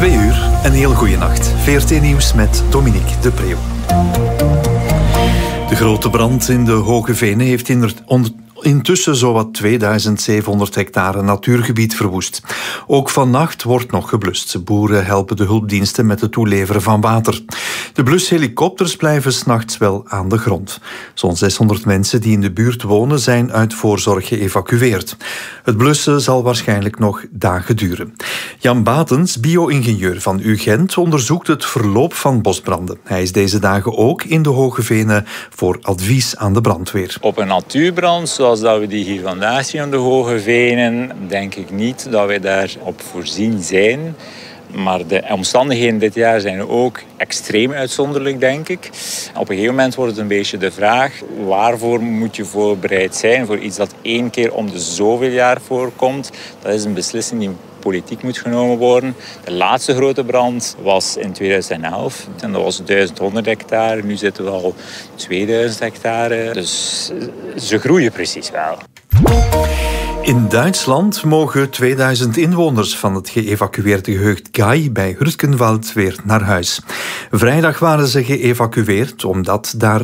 2 uur, een heel goede nacht. VRT Nieuws met Dominique de Preeuw. De grote brand in de Hoge Venen heeft intussen zowat 2700 hectare natuurgebied verwoest. Ook vannacht wordt nog geblust. Boeren helpen de hulpdiensten met het toeleveren van water. De blushelikopters blijven 's nachts wel aan de grond. Zo'n 600 mensen die in de buurt wonen zijn uit voorzorg geëvacueerd. Het blussen zal waarschijnlijk nog dagen duren. Jan Batens, bio-ingenieur van UGent, onderzoekt het verloop van bosbranden. Hij is deze dagen ook in de Hoge Venen voor advies aan de brandweer. Op een natuurbrand, zoals dat we die hier vandaag zien aan de Hoge Venen, denk ik niet dat wij daarop voorzien zijn. Maar de omstandigheden dit jaar zijn ook extreem uitzonderlijk, denk ik. Op een gegeven moment wordt het een beetje de vraag: waarvoor moet je voorbereid zijn voor iets dat 1 keer om de zoveel jaar voorkomt? Dat is een beslissing die politiek moet genomen worden. De laatste grote brand was in 2011 en dat was 1100 hectare. Nu zitten we al 2000 hectare. Dus ze groeien precies wel. In Duitsland mogen 2000 inwoners van het geëvacueerde gehucht Gai bij Hürtgenwald weer naar huis. Vrijdag waren ze geëvacueerd omdat daar